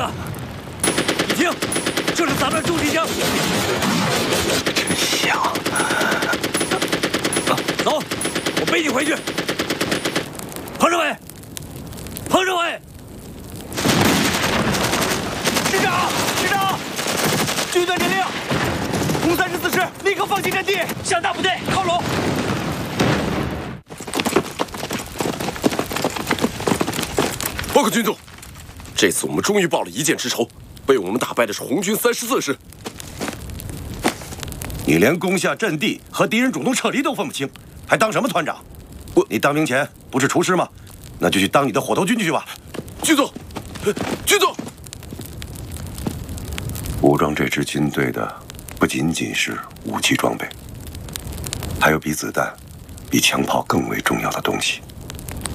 了！你听，这是咱们的重机枪。 真香！ 走，我背你回去。彭政委，彭政委， 师长，师长，军队指令，红34师立刻放弃阵地，向大部队靠拢。 报告军总，这次我们终于报了一箭之仇，被我们打败的是红军34师。 你连攻下阵地和敌人主动撤离都分不清，还当什么团长？你当兵前不是厨师吗？那就去当你的火头军去吧。 军总，军总， 武装这支军队的不仅仅是武器装备，还有比子弹、比枪炮更为重要的东西。